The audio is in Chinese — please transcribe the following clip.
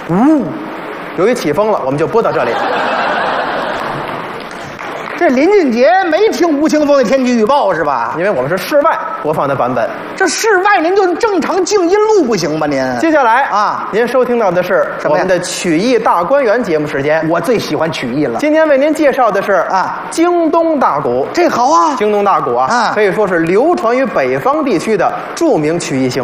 由于起风了，我们就播到这里。 这林俊杰没听吴青峰的天气预报是吧？ 因为我们是室外播放的版本。 这室外您就正常静音录不行吗？您接下来啊， 您收听到的是什么呀我们的曲艺大观园节目时间。 我最喜欢曲艺了， 今天为您介绍的是啊京东大鼓。 这好啊！ 京东大鼓啊， 啊可以说是流传于北方地区的著名曲艺形